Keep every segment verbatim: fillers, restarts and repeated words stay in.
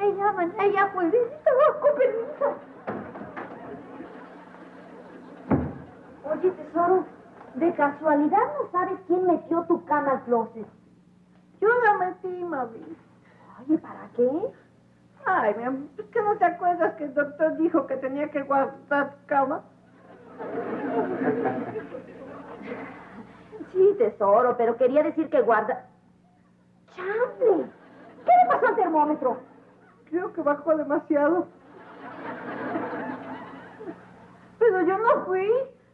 me llaman. Allá pues, con permiso. Oye, tesoro, ¿de casualidad no sabes quién metió tu cama al closet? Yo la metí, mami. Oye, ¿para qué? Ay, mi amor, ¿es que no te acuerdas que el doctor dijo que tenía que guardar cama? Sí, tesoro, pero quería decir que guarda... ¡Chanfle! ¿Qué le pasó al termómetro? Creo que bajó demasiado. Pero yo no fui.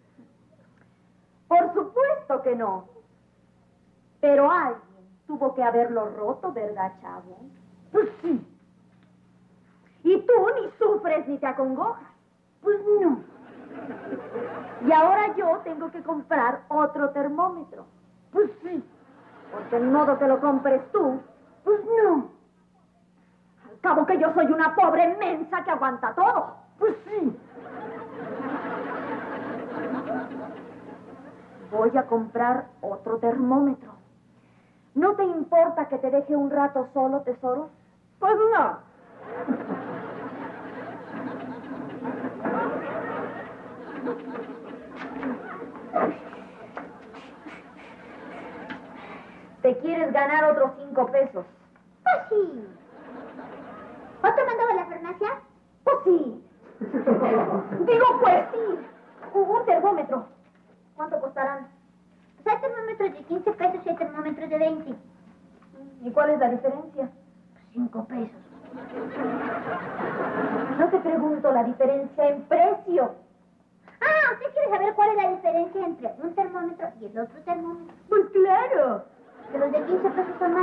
Por supuesto que no. Pero alguien tuvo que haberlo roto, ¿verdad, chavo? Pues sí. Y tú ni sufres ni te acongojas. Pues no. Y ahora yo tengo que comprar otro termómetro. Pues sí. Porque en modo que lo compres tú. Pues no. Al cabo que yo soy una pobre mensa que aguanta todo. Pues sí. Voy a comprar otro termómetro. ¿No te importa que te deje un rato solo, tesoro? Pues no. ¿Te quieres ganar otros cinco pesos? Pues sí. ¿Otro mandaba a la farmacia? Pues sí. Digo, pues sí. Un termómetro. ¿Cuánto costarán? Pues hay termómetros de quince pesos y hay termómetros de veinte. ¿Y cuál es la diferencia? cinco pesos. No te pregunto la diferencia en precio. Ah, ¿usted quiere saber cuál es la diferencia entre un termómetro y el otro termómetro? Pues claro. Que los de quince pesos son más